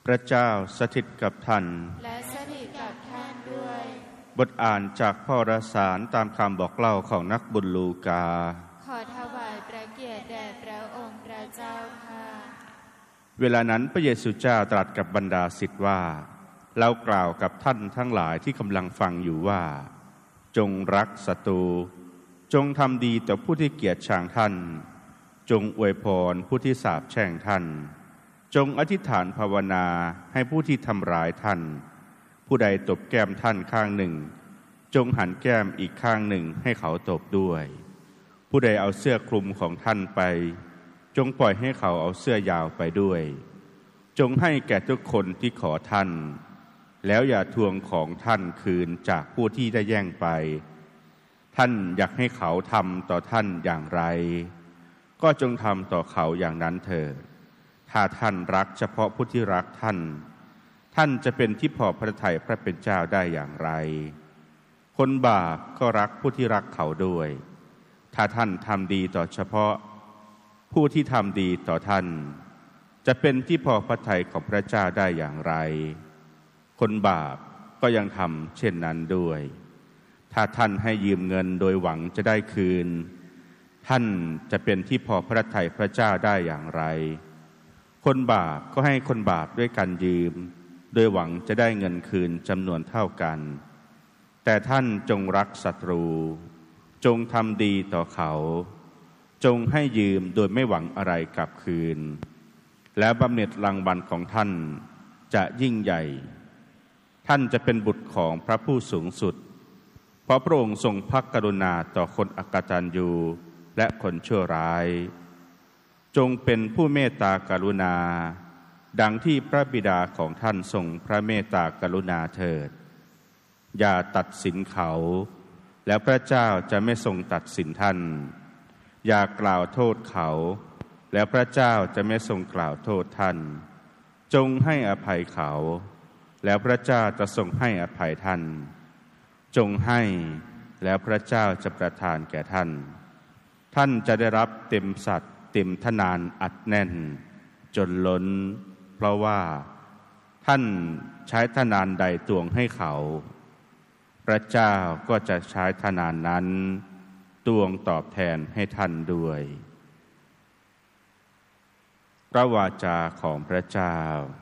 พระเจ้าสถิตกับท่านและสถิตกับท่านด้วยบทอ่านจากพระวารสารตามคำบอกเล่าของนักบุญลูกาขอถวายพระเกียรติแด่พระองค์พระเจ้าค่ะเวลานั้นพระเยซูเจ้าตรัสกับบรรดาศิษย์ว่าเรากล่าวกับท่านทั้งหลายที่กำลังฟังอยู่ว่าจงรักศัตรูจงทำดีต่อผู้ที่เกลียดชังท่านจงอวยพรผู้ที่สาปแช่งท่านจงอธิษฐานภาวนาให้ผู้ที่ทำร้ายท่านผู้ใดตบแก้มท่านข้างหนึ่งจงหันแก้มอีกข้างหนึ่งให้เขาตบด้วยผู้ใดเอาเสื้อคลุมของท่านไปจงปล่อยให้เขาเอาเสื้อยาวไปด้วยจงให้แก่ทุกคนที่ขอท่านแล้วอย่าทวงของท่านคืนจากผู้ที่ได้แย่งไปท่านอยากให้เขาทำต่อท่านอย่างไรก็จงทำต่อเขาอย่างนั้นเถิดถ้าท่านรักเฉพาะผู้ที่รักท่านท่านจะเป็นที่พอพระทัยพระเป็นเจ้าได้อย่างไรคนบาปก็รักผู้ที่รักเขาด้วยถ้าท่านทำดีต่อเฉพาะผู้ที่ทำดีต่อท่านจะเป็นที่พอพระทัยของพระเจ้าได้อย่างไรคนบาปก็ยังทำเช่นนั้นด้วยถ้าท่านให้ยืมเงินโดยหวังจะได้คืนท่านจะเป็นที่พอพระทัยพระเจ้าได้อย่างไรคนบาปก็ให้คนบาปด้วยกันยืมโดยหวังจะได้เงินคืนจำนวนเท่ากันแต่ท่านจงรักศัตรูจงทำดีต่อเขาจงให้ยืมโดยไม่หวังอะไรกลับคืนและบำเหน็จรางวัลของท่านจะยิ่งใหญ่ท่านจะเป็นบุตรของพระผู้สูงสุดเพราะพระองค์ทรงพระกรุณาต่อคนอกตัญญูและคนชั่วร้ายจงเป็นผู้เมตตากรุณาดังที่พระบิดาของท่านทรงพระเมตตากรุณาเถิดอย่าตัดสินเขาแล้วพระเจ้าจะไม่ทรงตัดสินท่านอย่ากล่าวโทษเขาแล้วพระเจ้าจะไม่ทรงกล่าวโทษท่านจงให้อภัยเขาแล้วพระเจ้าจะทรงให้อภัยท่านจงให้แล้วพระเจ้าจะประทานแก่ท่านท่านจะได้รับเต็มสัตย์เต็มทนานอัดแน่นจนล้นเพราะว่าท่านใช้ทนานใดตวงให้เขาพระเจ้าก็จะใช้ทนานนั้นตวงตอบแทนให้ท่านด้วยพระวาจาของพระเจ้า